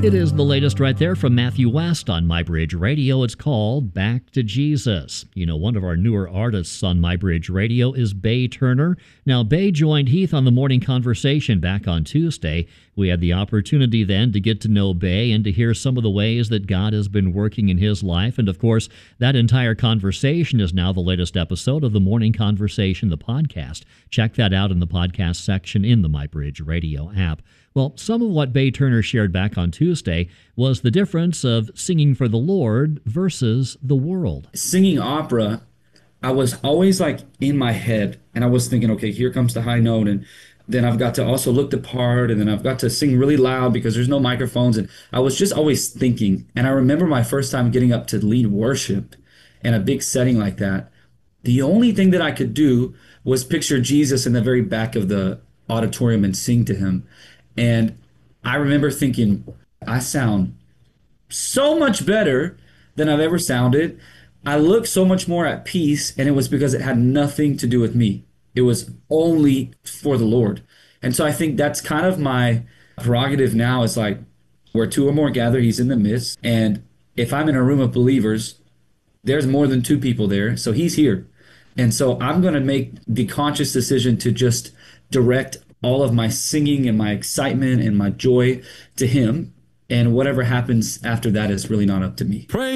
It is the latest right there from Matthew West on MyBridge Radio. It's called Back to Jesus. You know, one of our newer artists on MyBridge Radio is Bay Turner. Now, Bay joined Heath on the Morning Conversation back on Tuesday. We had the opportunity then to get to know Bay and to hear some of the ways that God has been working in his life. And of course, that entire conversation is now the latest episode of the Morning Conversation, the podcast. Check that out in the podcast section in the MyBridge Radio app. Well, some of what Bay Turner shared back on Tuesday was the difference of singing for the Lord versus the world. Singing opera, I was always like in my head, and I was thinking, okay, here comes the high note, and then I've got to also look the part, and then I've got to sing really loud because there's no microphones, and I was just always thinking. And I remember my first time getting up to lead worship in a big setting like that. The only thing that I could do was picture Jesus in the very back of the auditorium and sing to him. And I remember thinking, I sound so much better than I've ever sounded. I look so much more at peace, and it was because it had nothing to do with me. It was only for the Lord. And so I think that's kind of my prerogative now, is like, where two or more gather, he's in the midst. And if I'm in a room of believers, there's more than two people there, so he's here. And so I'm going to make the conscious decision to just direct all of my singing and my excitement and my joy to him. And whatever happens after that is really not up to me. Pray